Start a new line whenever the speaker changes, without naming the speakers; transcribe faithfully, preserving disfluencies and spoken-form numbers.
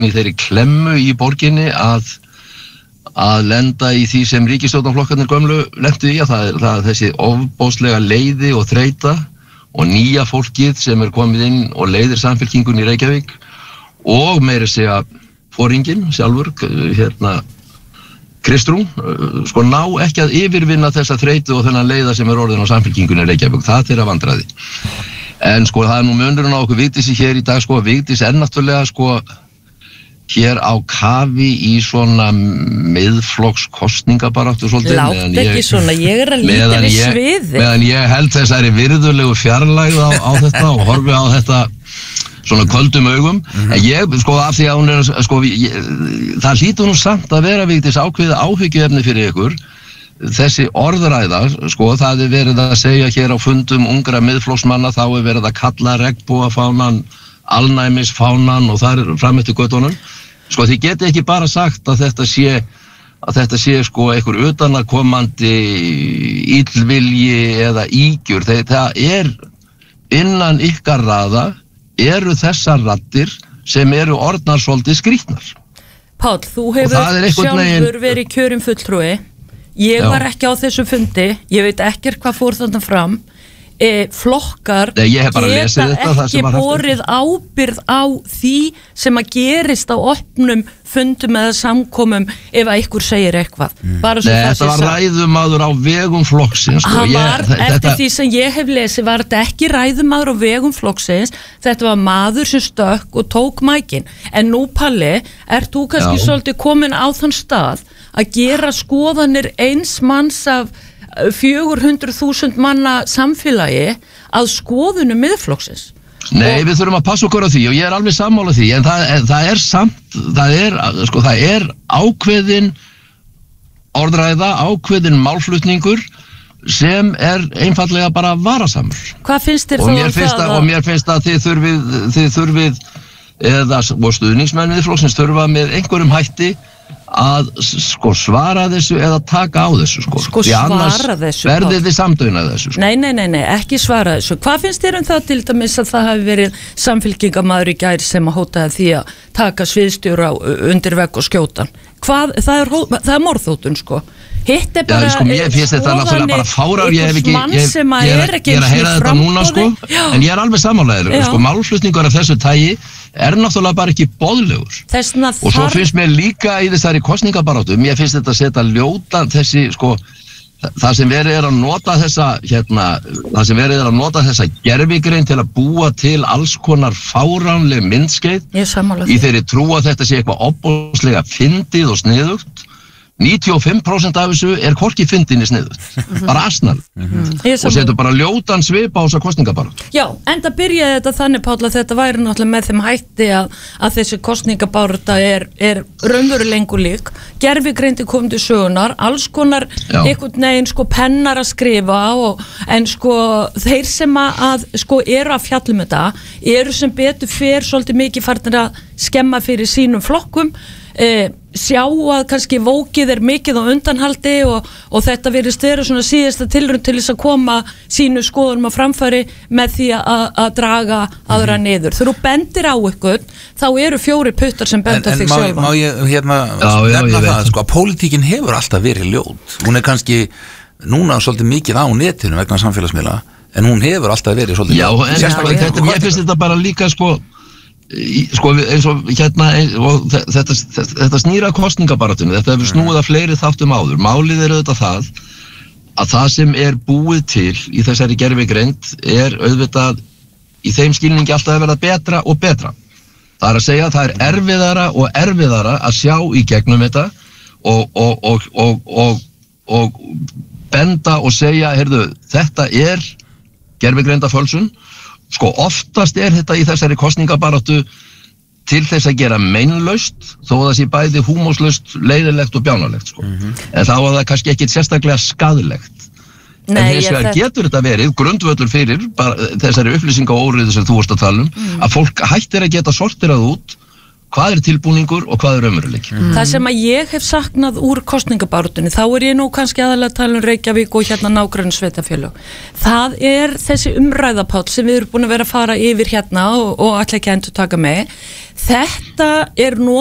í þeirri klemmu í borginni að að lenda í því sem ríkisstjórnarflokkarnir gömlu lentu í, að það er, það er þessi ofboðslega leiði og þreyta og nýja fólkið sem er komið inn og leiðir Samfylkingun í Reykjavík og meira segja foringinn sjálfur, hérna Kristrún, sko ná ekki að yfirvinna þessa þreytu og þennan leiða sem er orðin á Samfylkingunni í Reykjavík, það þeirra vandræði. En sko það er nú munurinn á okkur Vigdísi hér í dag, sko Vigdís er náttúrulega sko hér á kafi í svona miðflokks kosningabaráttu svolítið.
Látt ekki svona, ég er að líta við sviði.
Meðan ég held þessari virðulegu fjarlægð á, á þetta og horfi á þetta svona köldum augum. Mm-hmm. En ég, sko, af því að hún er, sko, ég, það hlýtur nú samt að vera Vigdís ákveðið áhyggjuefni fyrir ykkur. Þessi orðræða, sko, það er verið að segja hér á fundum ungra miðflokksmanna, þá er verið að kalla regnbogafánan alnæmisfánan og það er fram eftir göttunum. Sko þið geti ekki bara sagt að þetta sé að þetta sé sko einhver utanaðkomandi illvilji eða ígjur. Það er innan ykkar raða eru þessar raddir sem eru orðnar svolítið skrýtnar.
Páll, þú hefur sjálfur verið kjörinn fulltrúi. Ég Já. var ekki á þessu fundi. Ég veit ekkert hvað fór þarna fram. E, flokkar
Nei, geta þetta,
ekki borið ábyrgð á því sem að gerist á opnum fundum eða samkomum ef að ykkur segir eitthvað.
Mm. Nei, þetta var ræðumadur á vegum flokksins.
Hann var, ég, eftir þetta... því sem ég hef lesið, var þetta ekki ræðumadur á vegum flokksins, þetta var maður sem stökk og tók mækin. En nú, Palli, ert þú kannski Já. svolítið komin á þann stað að gera skoðanir eins manns af fjögur hundruð þúsund manna samfélagi að skoðunum miðflokksins.
Nei, og við þurfum að passa okkur á því og ég er alveg sammála því, en það, en það er samt, það er, sko, það er ákveðin orðræða, ákveðin málflutningur sem er einfallega bara varasamur.
Hvað finnst þér þá um það?
Að, og mér finnst að þið þurfið, þið þurfið eða stuðningsmenn miðflokksins þurfa með einhverjum hætti að sko svara þessu eða taka á þessu sko,
sko svara þessu
verðið þið samdöina þessu sko.
Nei, nei, nei, nei, ekki svara þessu. Hvað finnst þér um það til dæmis að það hafi verið samfylkingamaður í gær sem að hótaði því að taka sviðstjóra undir vegg og skjóta? Hvað, það er, það er morðhótun sko. Hitt er bara
Já, sko, ég finnst þetta náttúrulega bara fárár, ég hef ekki, ég, ég, ég, ég er, er að heyra þetta núna sko, Já. en ég er alveg sammálaður, sko, málflutningur af þessu tagi er náttúrulega bara ekki boðlegur.
Þessna
og svo finnst mér líka í þessari kosningabaráttu, mér finnst þetta að setja ljóta þessi, sko, það sem verið er að nota þessa, hérna, það sem verið er að nota þessa gervigrein til að búa til alls konar fáránleg myndskeið í þeirri trú að þetta sé eitthvað ofboðslega fyndið og sniðugt. níutíu og fimm prósent af þessu er hvorki fyndinni sniðugt, mm-hmm. bara asnal mm-hmm. og setur bara ljótan svip á þessa kosningabaráttu.
Já, enda byrjaði þetta þannig, Páll, að þetta væri náttúrulega með þeim hætti að, að þessi kosningabaráttu er, er raunverulengur lík, gervigreindi kom til sögunar, alls konar Já. einhvern veginn sko pennar að skrifa og, en sko þeir sem að sko eru að fjallum þetta eru sem betur fer svolítið mikið farnir að skemma fyrir sínum flokkum, Eh, sjá að kannski vókið er mikið á undanhaldi og, og þetta virðist vera svona síðasta tilraun til þess að koma sínu skoðunum á framfæri með því að, að draga aðra mm. niður. Þegar þú bendir á ykkur þá eru fjóri puttar sem benda þig sjálfa.
En má ég hérna nefna það, sko, að pólitíkin hefur alltaf verið ljót. Hún er kannski núna svolítið mikið á netinu vegna samfélagsmiðla, en hún hefur alltaf verið svolítið
ljót. Já, en ja, þetta, mér finnst þetta bara líka sko sko eins og hérna og þetta, þetta, þetta snýra kosningabaráttunni, þetta hefur snúið að fleiri þáttum áður. Málið er auðvitað það að það sem er búið til í þessari gervigreind er auðvitað í þeim skilningi alltaf að verða betra og betra. Það er að segja að það er erfiðara og erfiðara að sjá í gegnum þetta og, og, og, og, og, og benda og segja, heyrðu, þetta er gervigreindarfölsun. Sko oftast er þetta í þessari kosningabaráttu til þess að gera meinlaust þó að það sé bæði húmóslaust, leiðilegt og bjánalegt sko. Mm-hmm. En þá var það kannski ekkit sérstaklega skaðlegt. Nei, en hins vegar það... getur þetta verið grundvöllur fyrir bara, þessari upplýsinga og óriðu sem þú vorst að tala um, mm. að fólk hættir að geta sortirað út hvað er tilbúningur og hvað er raunveruleiki.
Mm. Það sem að ég hef saknað úr kosningabártunni, þá er ég nú kannski aðalega að tala um Reykjavík og hérna nágrann sveitafélög. Það er þessi umræðapáll sem við erum búin að vera að fara yfir hérna og, og ætla ekki að endur taka með. Þetta er nú